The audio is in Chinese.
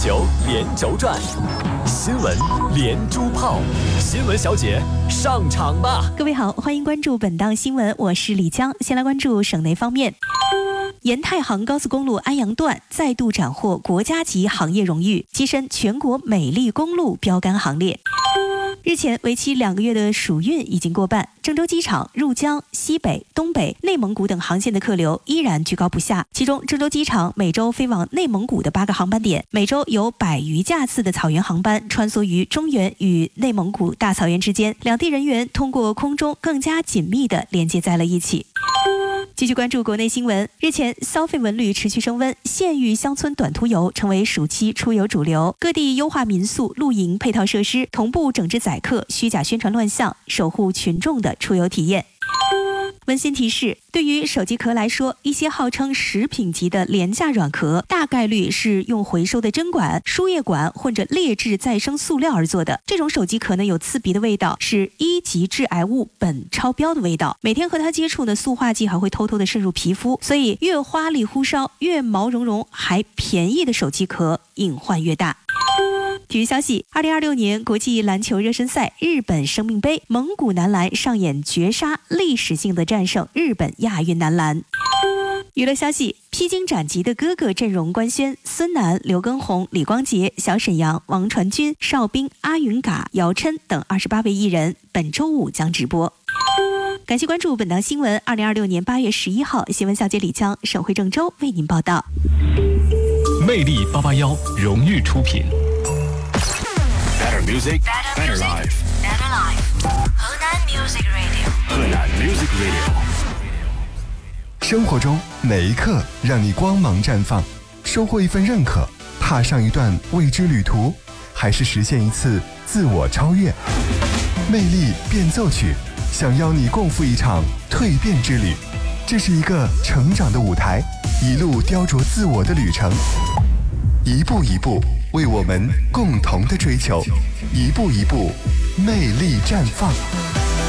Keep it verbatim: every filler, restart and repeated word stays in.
球连轴转，新闻连珠炮，新闻小姐上场吧！ 各位好，欢迎关注本档新闻，我是李江。先来关注省内方面。沿太行高速公路安阳段再度斩获国家级行业荣誉，跻身全国美丽公路标杆行列。日前，为期两个月的暑运已经过半，郑州机场入江、西北、东北、内蒙古等航线的客流依然居高不下。其中，郑州机场每周飞往内蒙古的八个航班点，每周有百余架次的草原航班穿梭于中原与内蒙古大草原之间，两地人员通过空中更加紧密地连接在了一起。继续关注国内新闻。日前，消费文旅持续升温，县域乡村短途游成为暑期出游主流。各地优化民宿、露营配套设施，同步整治宰客、虚假宣传乱象，守护群众的出游体验。温馨提示：对于手机壳来说，一些号称食品级的廉价软壳，大概率是用回收的针管、输液管或者劣质再生塑料而做的。这种手机壳呢，有刺鼻的味道，是一级致癌物苯超标的味道。每天和它接触呢，塑化剂还会偷偷的渗入皮肤，所以越花里胡哨、越毛茸茸还便宜的手机壳，隐患越大。体育消息：二零二六年国际篮球热身赛日本生命杯，蒙古男篮上演绝杀，历史性的战胜日本亚运男篮。娱乐消息：披荆斩棘的哥哥阵容官宣，孙楠、刘畊宏、李光洁、小沈阳、王传君、邵兵、阿云嘎、姚琛等二十八位艺人本周五将直播。感谢关注本档新闻。二零二六年八月十一号，新闻小姐李江、沈慧郑州为您报道。 魅力八八幺荣誉出品。Better music, better life. Better life. 河南 Music Radio. 河南 Music Radio. 生活中每一刻让你光芒绽放，收获一份认可，踏上一段未知旅途，还是实现一次自我超越？魅力变奏曲，想邀你共赴一场蜕变之旅。这是一个成长的舞台，一路雕琢自我的旅程，一步一步为我们共同的追求，一步一步魅力绽放。